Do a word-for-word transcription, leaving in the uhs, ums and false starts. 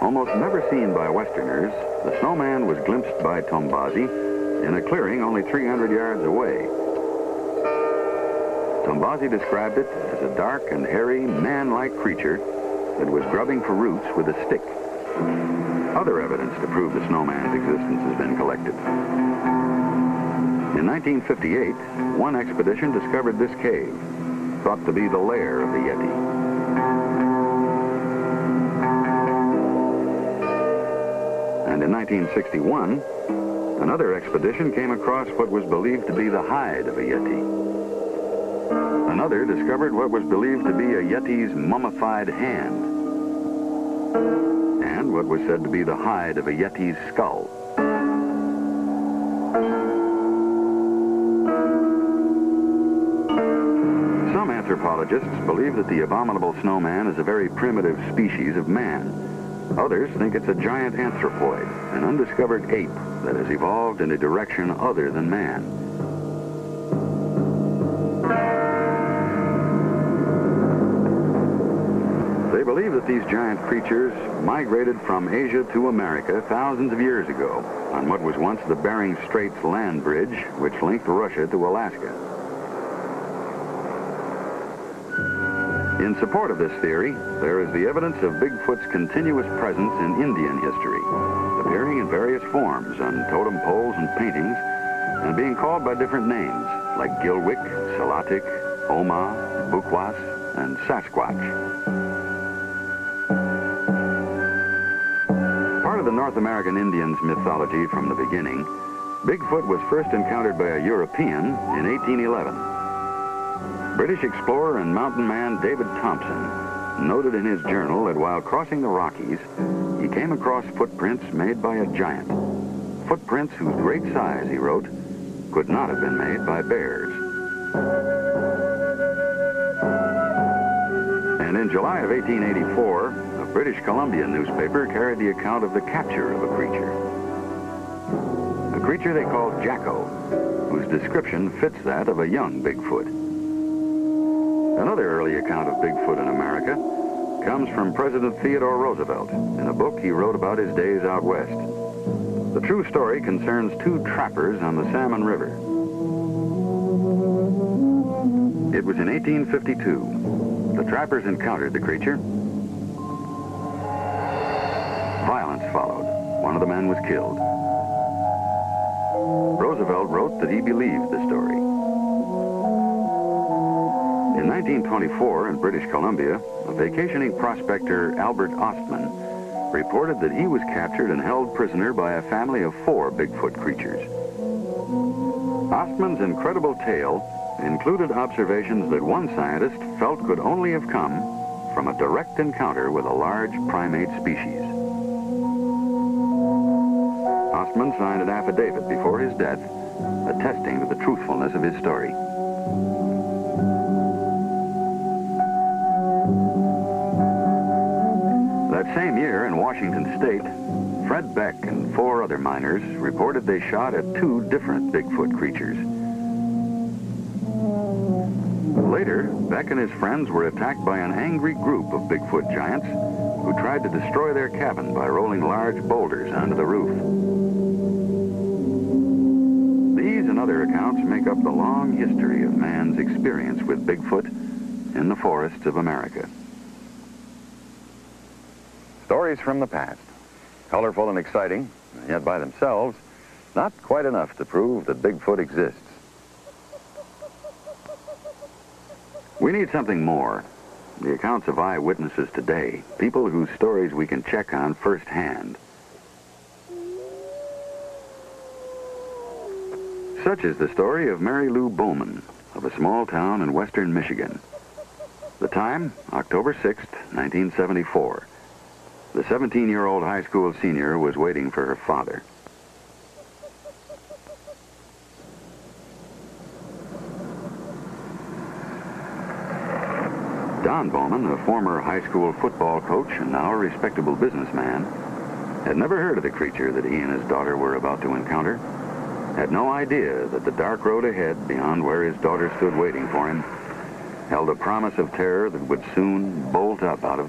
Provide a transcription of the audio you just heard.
Almost never seen by Westerners, the snowman was glimpsed by Tombazi in a clearing only three hundred yards away. Tombazi described it as a dark and hairy, man-like creature that was grubbing for roots with a stick. Other evidence to prove the snowman's existence has been collected. In nineteen fifty-eight, one expedition discovered this cave, thought to be the lair of the Yeti. And in nineteen sixty-one, another expedition came across what was believed to be the hide of a Yeti. Another discovered what was believed to be a Yeti's mummified hand, and what was said to be the hide of a Yeti's skull. Some anthropologists believe that the abominable snowman is a very primitive species of man. Others think it's a giant anthropoid, an undiscovered ape that has evolved in a direction other than man. They believe that these giant creatures migrated from Asia to America thousands of years ago on what was once the Bering Straits land bridge, which linked Russia to Alaska. In support of this theory, there is the evidence of Bigfoot's continuous presence in Indian history, appearing in various forms on totem poles and paintings, and being called by different names, like Gilwik, Salatik, Oma, Bukwas, and Sasquatch. Part of the North American Indians' mythology from the beginning, Bigfoot was first encountered by a European in eighteen eleven. British explorer and mountain man David Thompson noted in his journal that while crossing the Rockies, he came across footprints made by a giant. Footprints whose great size, he wrote, could not have been made by bears. And in July of eighteen eighty-four, a British Columbia newspaper carried the account of the capture of a creature. A creature they called Jacko, whose description fits that of a young Bigfoot. Another early account of Bigfoot in America comes from President Theodore Roosevelt in a book he wrote about his days out west. The true story concerns two trappers on the Salmon River. It was in eighteen fifty-two. The trappers encountered the creature. Violence followed. One of the men was killed. Roosevelt wrote that he believed the story. In nineteen twenty-four, in British Columbia, a vacationing prospector, Albert Ostman, reported that he was captured and held prisoner by a family of four Bigfoot creatures. Ostman's incredible tale included observations that one scientist felt could only have come from a direct encounter with a large primate species. Ostman signed an affidavit before his death, attesting to the truthfulness of his story. That same year in Washington State, Fred Beck and four other miners reported they shot at two different Bigfoot creatures. Later, Beck and his friends were attacked by an angry group of Bigfoot giants who tried to destroy their cabin by rolling large boulders onto the roof. These and other accounts make up the long history of man's experience with Bigfoot in the forests of America. Stories from the past, colorful and exciting, and yet by themselves, not quite enough to prove that Bigfoot exists. We need something more. The accounts of eyewitnesses today, people whose stories we can check on firsthand. Such is the story of Mary Lou Bowman of a small town in western Michigan. The time, October sixth, nineteen seventy-four. The seventeen-year-old high school senior was waiting for her father. Don Bowman, a former high school football coach and now a respectable businessman, had never heard of the creature that he and his daughter were about to encounter, had no idea that the dark road ahead, beyond where his daughter stood waiting for him, held a promise of terror that would soon bolt up out of